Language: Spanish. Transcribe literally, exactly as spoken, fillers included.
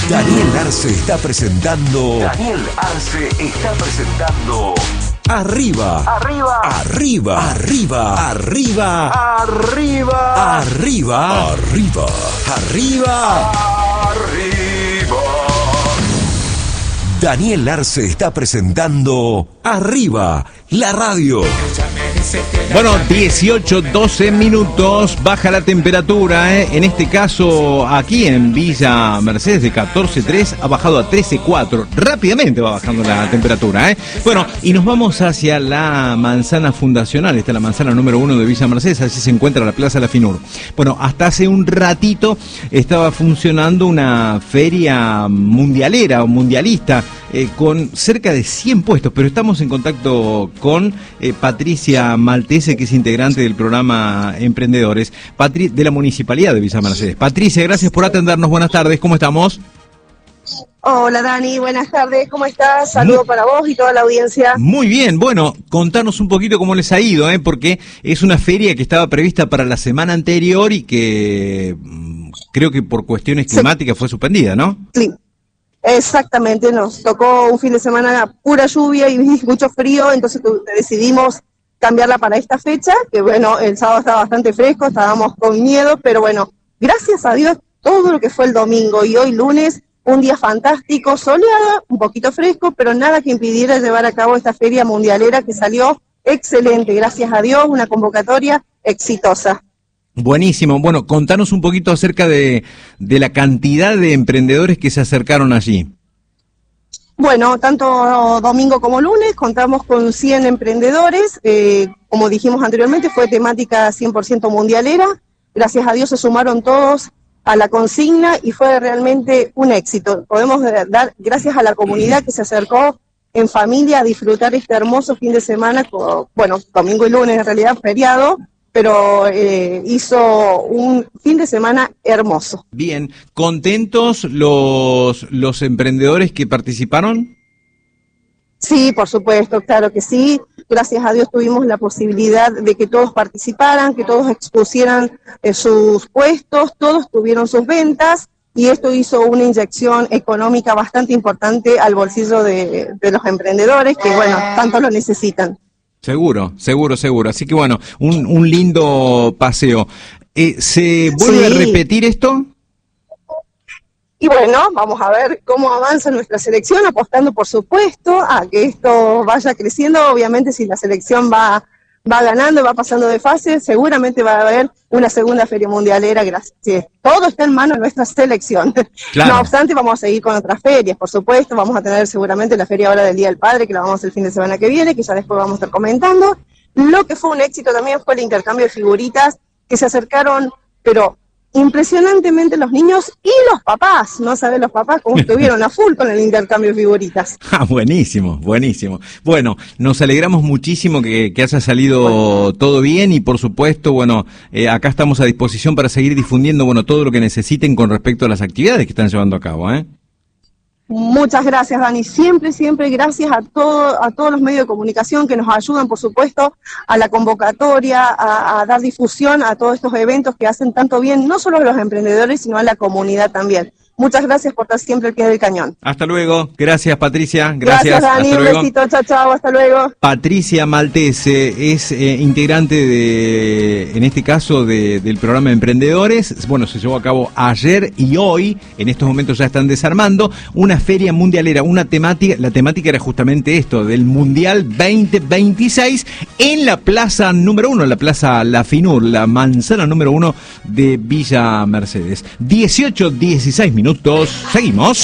Daniel Arce está presentando. Daniel Arce está presentando. Arriba. Arriba. Arriba. Arriba. Arriba. Arriba. Arriba. Arriba. Arriba. Arriba. Daniel Arce está presentando Arriba, la radio. Bueno, dieciocho, doce minutos, baja la temperatura, ¿eh? En este caso aquí en Villa Mercedes de catorce punto tres ha bajado a trece punto cuatro, rápidamente va bajando la temperatura, ¿eh? Bueno, y nos vamos hacia la manzana fundacional, esta es la manzana número uno de Villa Mercedes, allí se encuentra la Plaza La Finur. Bueno, hasta hace un ratito estaba funcionando una feria mundialera o mundialista, eh, con cerca de cien puestos, pero estamos en contacto con eh, Patricia Maltese, que es integrante del programa Emprendedores Patri de la Municipalidad de Villa Mercedes. Patricia, gracias por atendernos, buenas tardes, ¿cómo estamos? Hola Dani, buenas tardes, ¿cómo estás? Saludo muy, para vos y toda la audiencia. Muy bien, bueno, contanos un poquito cómo les ha ido, ¿eh? Porque es una feria que estaba prevista para la semana anterior y que mmm, creo que por cuestiones climáticas sí. fue suspendida, ¿no? Sí. Exactamente, nos tocó un fin de semana pura lluvia y mucho frío, entonces decidimos cambiarla para esta fecha, que bueno, el sábado estaba bastante fresco, estábamos con miedo, pero bueno, gracias a Dios todo lo que fue el domingo y hoy lunes, un día fantástico, soleado, un poquito fresco, pero nada que impidiera llevar a cabo esta feria mundialera que salió excelente, gracias a Dios, una convocatoria exitosa. Buenísimo. Bueno, contanos un poquito acerca de, de la cantidad de emprendedores que se acercaron allí. Bueno, tanto domingo como lunes contamos con cien emprendedores. Eh, como dijimos anteriormente, fue temática cien por ciento mundialera. Gracias a Dios se sumaron todos a la consigna y fue realmente un éxito. Podemos dar gracias a la comunidad que se acercó en familia a disfrutar este hermoso fin de semana, con, bueno, domingo y lunes en realidad feriado, pero eh, hizo un fin de semana hermoso. Bien, ¿contentos los, los emprendedores que participaron? Sí, por supuesto, claro que sí. Gracias a Dios tuvimos la posibilidad de que todos participaran, que todos expusieran eh, sus puestos, todos tuvieron sus ventas y esto hizo una inyección económica bastante importante al bolsillo de, de los emprendedores que, bueno, tanto lo necesitan. Seguro, seguro, seguro. Así que bueno, un, un lindo paseo. Eh, ¿Se vuelve sí. a repetir esto? Y bueno, vamos a ver cómo avanza nuestra selección, apostando por supuesto a que esto vaya creciendo. Obviamente si la selección va, va ganando, va pasando de fase, seguramente va a haber una segunda feria mundialera. Gracias. Todo está en manos de nuestra selección. Claro. No obstante, vamos a seguir con otras ferias, por supuesto. Vamos a tener seguramente la feria ahora del Día del Padre, que la vamos a hacer el fin de semana que viene, que ya después vamos a estar comentando. Lo que fue un éxito también fue el intercambio de figuritas, que se acercaron, pero impresionantemente los niños y los papás, no saben los papás cómo estuvieron a full con el intercambio de figuritas. Ah, buenísimo, buenísimo. Bueno, nos alegramos muchísimo que, que haya salido bueno. todo bien y por supuesto, bueno, eh, acá estamos a disposición para seguir difundiendo, bueno, todo lo que necesiten con respecto a las actividades que están llevando a cabo, ¿eh? Muchas gracias, Dani. Siempre, siempre gracias a todo, a todos los medios de comunicación que nos ayudan, por supuesto, a la convocatoria, a, a dar difusión a todos estos eventos que hacen tanto bien, no solo a los emprendedores, sino a la comunidad también. Muchas gracias por estar siempre al pie del cañón. Hasta luego. Gracias, Patricia. Gracias, gracias Dani. Hasta un luego. besito. Chao, chao. Hasta luego. Patricia Maltese es eh, integrante de, en este caso, de, del programa de Emprendedores. Bueno, se llevó a cabo ayer y hoy, en estos momentos ya están desarmando, una feria mundialera, una temática, la temática era justamente esto, del Mundial veinte veintiséis en la plaza número uno, la plaza La Finur, la manzana número uno de Villa Mercedes. dieciocho, dieciséis minutos. Seguimos.